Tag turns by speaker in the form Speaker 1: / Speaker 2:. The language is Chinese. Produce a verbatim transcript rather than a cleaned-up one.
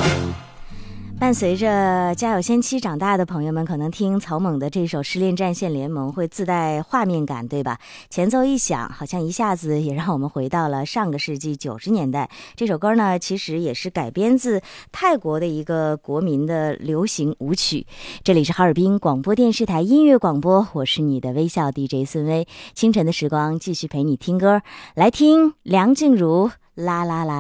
Speaker 1: 伴随着家有仙妻长大的朋友们，可能听草蜢的这首《失恋战线联盟》会自带画面感，对吧？前奏一响，好像一下子也让我们回到了上个世纪九十年代。这首歌呢，其实也是改编自泰国的一个国民的流行舞曲。这里是哈尔滨广播电视台音乐广播，我是你的微笑 D J 孙薇。清晨的时光，继续陪你听歌，来听梁静茹啦啦啦。